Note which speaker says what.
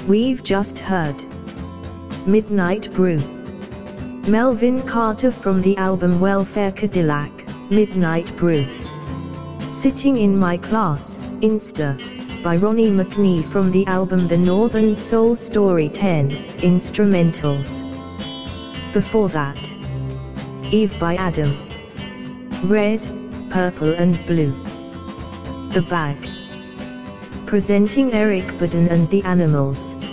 Speaker 1: We've just heard Midnight Brew. Melvin Carter from the album Welfare Cadillac, Midnight Brew. Sitting in My Class, Insta, by Ronnie McNee from the album The Northern Soul Story 10, Instrumentals. Before that, Eve by Adam. Red, Purple and Blue. The Bag. Presenting Eric Burdon and the Animals.